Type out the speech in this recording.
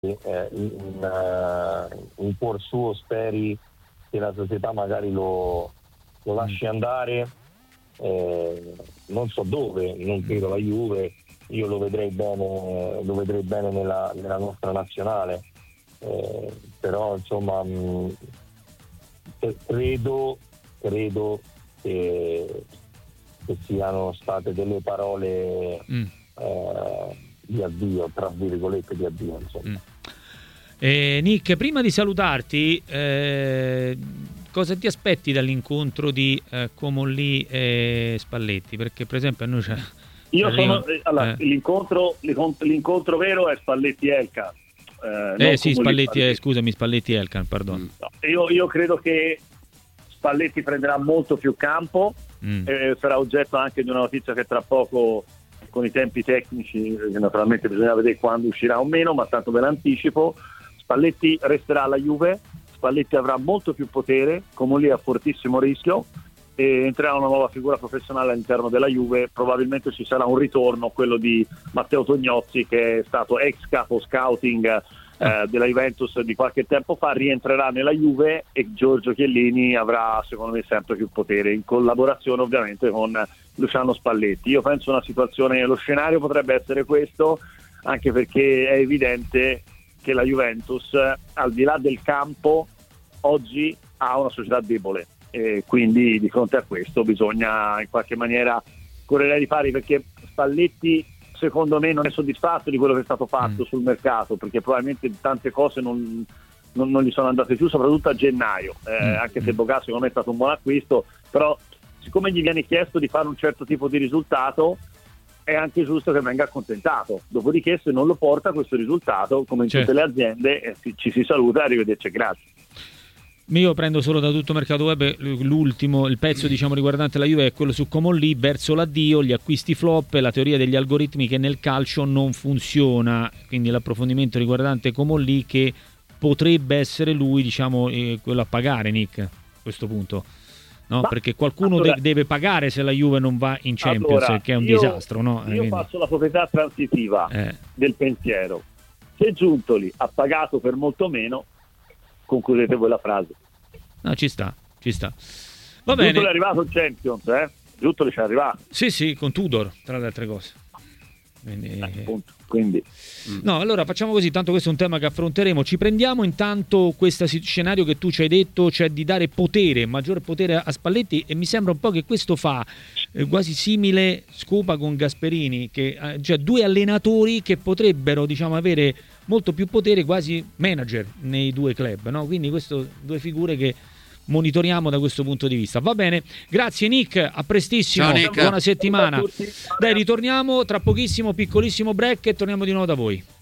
in cuor suo speri che la società magari lo lasci andare, non so dove, non credo la Juve, io lo vedrei bene nella nostra nazionale, però insomma credo che siano state delle parole di addio, tra virgolette di addio, insomma. Nick, prima di salutarti, cosa ti aspetti dall'incontro di Comolli e Spalletti? Perché per esempio a noi c'è... L'incontro vero è Spalletti-Elkan. Sì, Spalletti-Elkan, perdono. No, io credo che Spalletti prenderà molto più campo, sarà oggetto anche di una notizia che tra poco, con i tempi tecnici, che naturalmente bisogna vedere quando uscirà o meno, ma tanto ve l'anticipo. Spalletti resterà alla Juve, Spalletti avrà molto più potere, Comolli a fortissimo rischio, e entrerà una nuova figura professionale all'interno della Juve. Probabilmente ci sarà un ritorno, quello di Matteo Tognozzi, che è stato ex capo scouting della Juventus di qualche tempo fa, rientrerà nella Juve, e Giorgio Chiellini avrà secondo me sempre più potere, in collaborazione ovviamente con Luciano Spalletti. Io penso una situazione, lo scenario potrebbe essere questo, anche perché è evidente che la Juventus, al di là del campo, oggi ha una società debole, e quindi di fronte a questo bisogna in qualche maniera correre ai ripari, perché Spalletti secondo me non è soddisfatto di quello che è stato fatto sul mercato, perché probabilmente tante cose non gli sono andate giù, soprattutto a gennaio, anche se Boga secondo me è stato un buon acquisto, però siccome gli viene chiesto di fare un certo tipo di risultato è anche giusto che venga accontentato. Dopodiché, se non lo porta questo risultato, come in tutte le aziende, ci si saluta e arrivederci, grazie. Io prendo solo da Tutto Mercato Web l'ultimo, il pezzo diciamo riguardante la Juve è quello su Comolli, verso l'addio, gli acquisti flop, la teoria degli algoritmi che nel calcio non funziona, quindi l'approfondimento riguardante Comolli, che potrebbe essere lui diciamo quello a pagare, Nick, a questo punto. No, perché qualcuno deve pagare se la Juve non va in Champions, che è un disastro. No? Io faccio la proprietà transitiva del pensiero. Se Giuntoli ha pagato per molto meno, concludete voi la frase. No, ci sta. Va bene. Giuntoli è arrivato in Champions, Giuntoli ci è arrivato. Sì, con Tudor, tra le altre cose. Quindi. No, allora facciamo così, tanto questo è un tema che affronteremo, ci prendiamo intanto questo scenario che tu ci hai detto, cioè di dare potere, maggiore potere a Spalletti, e mi sembra un po' che questo fa quasi simile Scopa con Gasperini, che cioè due allenatori che potrebbero diciamo avere molto più potere, quasi manager nei due club, no? Quindi queste due figure che monitoriamo da questo punto di vista. Va bene, grazie Nick, a prestissimo. Ciao, Nick. Buona settimana. Dai, ritorniamo tra pochissimo, piccolissimo break, e torniamo di nuovo da voi.